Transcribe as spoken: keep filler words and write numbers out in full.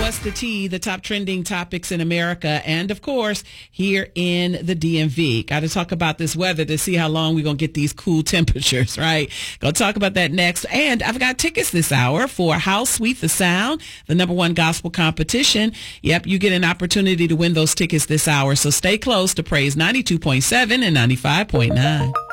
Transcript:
What's the Tea, the top trending topics in America and, of course, here in the D M V. Got to talk about this weather to see how long we're going to get these cool temperatures, right? Going to talk about that next. And I've got tickets this hour for How Sweet the Sound, the number one gospel competition. Yep, you get an opportunity to win those tickets this hour. So stay close to Praise ninety-two point seven and ninety-five point nine.